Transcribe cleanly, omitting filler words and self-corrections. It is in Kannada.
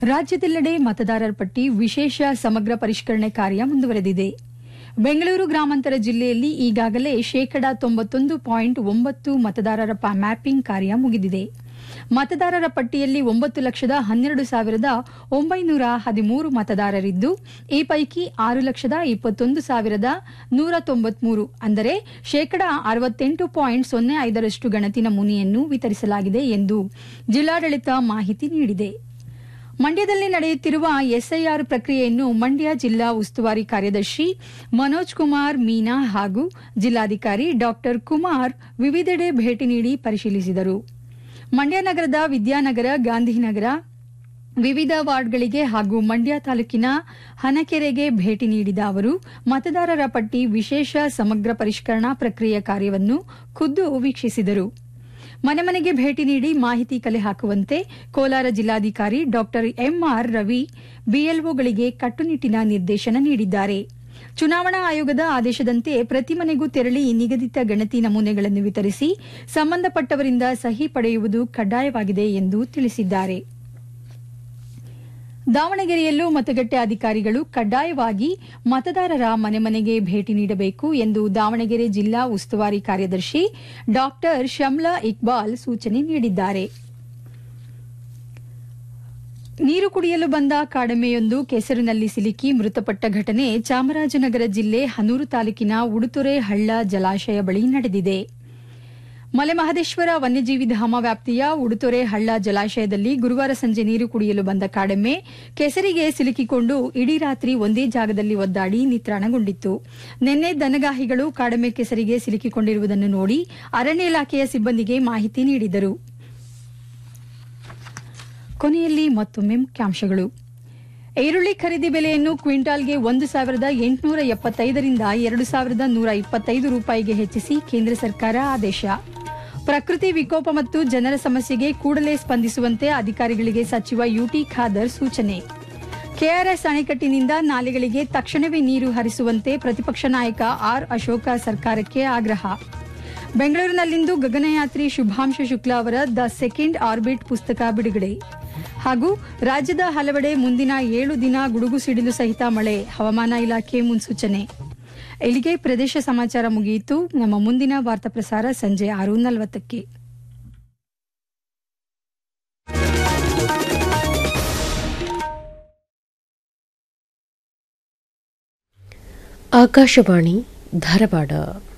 ರಾಜ್ಯದೆಲ್ಲೆಡೆ ಮತದಾರರ ಪಟ್ಟಿ ವಿಶೇಷ ಸಮಗ್ರ ಪರಿಷ್ಕರಣೆ ಕಾರ್ಯ ಮುಂದುವರೆದಿದೆ. ಬೆಂಗಳೂರು ಗ್ರಾಮಾಂತರ ಜಿಲ್ಲೆಯಲ್ಲಿ ಈಗಾಗಲೇ 91.9% ಮತದಾರರ ಮ್ಯಾಪಿಂಗ್ ಕಾರ್ಯ ಮುಗಿದಿದೆ. ಮತದಾರರ ಪಟ್ಟಿಯಲ್ಲಿ 9,12,913 ಮತದಾರರಿದ್ದು, ಈ ಪೈಕಿ 6,21,193 ಅಂದರೆ 68.05% ಗಣತಿ ನಮೂನೆಯನ್ನು ವಿತರಿಸಲಾಗಿದೆ ಎಂದು ಜಿಲ್ಲಾಡಳಿತ ಮಾಹಿತಿ ನೀಡಿದೆ. ಮಂಡ್ಯದಲ್ಲಿ ನಡೆಯುತ್ತಿರುವ ಎಸ್ಐಆರ್ ಪ್ರಕ್ರಿಯೆಯನ್ನು ಮಂಡ್ಯ ಜಿಲ್ಲಾ ಉಸ್ತುವಾರಿ ಕಾರ್ಯದರ್ಶಿ ಮನೋಜ್ ಕುಮಾರ್ ಮೀನಾ ಹಾಗೂ ಜಿಲ್ಲಾಧಿಕಾರಿ ಡಾ ಕುಮಾರ್ ವಿವಿಧೆಡೆ ಭೇಟಿ ನೀಡಿ ಪರಿಶೀಲಿಸಿದರು. ಮಂಡ್ಯ ನಗರದ ವಿದ್ಯಾನಗರ, ಗಾಂಧಿನಗರ ವಿವಿಧ ವಾರ್ಡ್ಗಳಿಗೆ ಹಾಗೂ ಮಂಡ್ಯ ತಾಲೂಕಿನ ಹನಕೆರೆಗೆ ಭೇಟಿ ನೀಡಿದ ಅವರು ಮತದಾರರ ಪಟ್ಟಿ ವಿಶೇಷ ಸಮಗ್ರ ಪರಿಷ್ಕರಣಾ ಪ್ರಕ್ರಿಯೆ ಕಾರ್ಯವನ್ನು ಖುದ್ದು ವೀಕ್ಷಿಸಿದರು. ಮನೆ ಮನೆಗೆ ಭೇಟಿ ನೀಡಿ ಮಾಹಿತಿ ಕಲೆ ಹಾಕುವಂತೆ ಕೋಲಾರ ಜಿಲ್ಲಾಧಿಕಾರಿ ಡಾ ಎಂಆರ್ ರವಿ ಬಿಎಲ್ಒಗಳಿಗೆ ಕಟ್ಟುನಿಟ್ಟಿನ ನಿರ್ದೇಶನ ನೀಡಿದ್ದಾರೆ. ಚುನಾವಣಾ ಆಯೋಗದ ಆದೇಶದಂತೆ ಪ್ರತಿ ಮನೆಗೂ ತೆರಳಿ ನಿಗದಿತ ಗಣತಿ ನಮೂನೆಗಳನ್ನು ವಿತರಿಸಿ ಸಂಬಂಧಪಟ್ಟವರಿಂದ ಸಹಿ ಪಡೆಯುವುದು ಕಡ್ಡಾಯವಾಗಿದೆ ಎಂದು ತಿಳಿಸಿದ್ದಾರೆ. ದಾವಣಗೆರೆಯಲ್ಲೂ ಮತಗಟ್ಟೆ ಅಧಿಕಾರಿಗಳು ಕಡ್ಡಾಯವಾಗಿ ಮತದಾರರ ಮನೆ ಮನೆಗೆ ಭೇಟಿ ನೀಡಬೇಕು ಎಂದು ದಾವಣಗೆರೆ ಜಿಲ್ಲಾ ಉಸ್ತುವಾರಿ ಕಾರ್ಯದರ್ಶಿ ಡಾ ಶಮ್ಲಾ ಇಕ್ಬಾಲ್ ಸೂಚನೆ ನೀಡಿದ್ದಾರೆ. ನೀರು ಕುಡಿಯಲು ಬಂದ ಕಾಡೆಮ್ಮೆಯೊಂದು ಕೆಸರಿನಲ್ಲಿ ಸಿಲುಕಿ ಮೃತಪಟ್ಟ ಘಟನೆ ಚಾಮರಾಜನಗರ ಜಿಲ್ಲೆ ಹನೂರು ತಾಲೂಕಿನ ಉಡುತೊರೆ ಹಳ್ಳ ಜಲಾಶಯ ಬಳಿ ನಡೆದಿದೆ. ಮಲೆಮಹದೇಶ್ವರ ವನ್ಯಜೀವಿ ಧಾಮ ವ್ಯಾಪ್ತಿಯ ಉಡುತೊರೆ ಹಳ್ಳ ಜಲಾಶಯದಲ್ಲಿ ಗುರುವಾರ ಸಂಜೆ ನೀರು ಕುಡಿಯಲು ಬಂದ ಕಾಡೆಮ್ಮೆ ಕೆಸರಿಗೆ ಸಿಲುಕಿಕೊಂಡು ಇಡೀ ರಾತ್ರಿ ಒಂದೇ ಜಾಗದಲ್ಲಿ ಒದ್ದಾಡಿ ನಿತ್ರಾಣಗೊಂಡಿತ್ತು. ನಿನ್ನೆ ದನಗಾಹಿಗಳು ಕಾಡೆಮ್ಮೆ ಕೆಸರಿಗೆ ಸಿಲುಕಿಕೊಂಡಿರುವುದನ್ನು ನೋಡಿ ಅರಣ್ಯ ಇಲಾಖೆಯ ಸಿಬ್ಬಂದಿಗೆ ಮಾಹಿತಿ ನೀಡಿದರು. ಕೊನೆಯಲ್ಲಿ ಮತ್ತೊಮ್ಮೆ ಮುಖ್ಯಾಂಶಗಳು. ಈರುಳ್ಳಿ ಖರೀದಿ ಬೆಲೆಯನ್ನು ಕ್ವಿಂಟಾಲ್ಗೆ 1,875 ರಿಂದ 2,125 ರೂಪಾಯಿಗೆ ಹೆಚ್ಚಿಸಿ ಕೇಂದ್ರ ಸರ್ಕಾರ ಆದೇಶ. ಪ್ರಕೃತಿ ವಿಕೋಪ ಮತ್ತು ಜನರ ಸಮಸ್ಯೆಗೆ ಕೂಡಲೇ ಸ್ಪಂದಿಸುವಂತೆ ಅಧಿಕಾರಿಗಳಿಗೆ ಸಚಿವ ಯುಟಿ ಖಾದರ್ ಸೂಚನೆ. ಕೆಆರ್ಎಸ್ ಅಣೆಕಟ್ಟಿನಿಂದ ನಾಲೆಗಳಿಗೆ ತಕ್ಷಣವೇ ನೀರು ಹರಿಸುವಂತೆ ಪ್ರತಿಪಕ್ಷ ನಾಯಕ ಆರ್ ಅಶೋಕ ಸರ್ಕಾರಕ್ಕೆ ಆಗ್ರಹ. ಬೆಂಗಳೂರಿನಲ್ಲಿಂದು ಗಗನಯಾತ್ರಿ ಶುಭಾಂಶು ಶುಕ್ಲಾ ಅವರ ದ ಸೆಕೆಂಡ್ ಆರ್ಬಿಟ್ ಪುಸ್ತಕ ಬಿಡುಗಡೆ. ಹಾಗೂ ರಾಜ್ಯದ ಹಲವೆಡೆ ಮುಂದಿನ 7 ದಿನ ಗುಡುಗು ಸಿಡಿಲು ಸಹಿತ ಮಳೆ, ಹವಾಮಾನ ಇಲಾಖೆ ಮುನ್ಸೂಚನೆ. ಇಲ್ಲಿಗೆ ಪ್ರದೇಶ ಸಮಾಚಾರ ಮುಗಿಯಿತು. ನಮ್ಮ ಮುಂದಿನ ವಾರ್ತಾ ಪ್ರಸಾರ ಸಂಜೆ 6:40ಕ್ಕೆ. ಆಕಾಶವಾಣಿ ಧಾರವಾಡ.